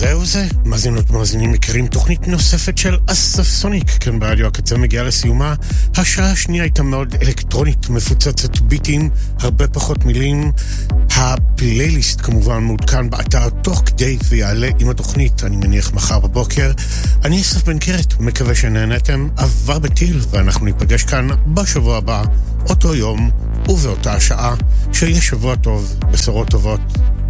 זהו זה, מאזינות ומאזינים מכירים תוכנית נוספת של אסף סוניק, כאן ברדיו הקצר מגיעה לסיומה. השעה השנייה הייתה מאוד אלקטרונית, מפוצצת ביטים, הרבה פחות מילים. הפלייליסט כמובן מעודכן באתר תוך כדי ויעלה עם התוכנית, אני מניח מחר בבוקר. אני אסף בן קרת, מקווה שנהנתם, עבר בטיל, ואנחנו ניפגש כאן בשבוע הבא, אותו יום ובאותה השעה. שיהיה שבוע טוב, בשורות טובות.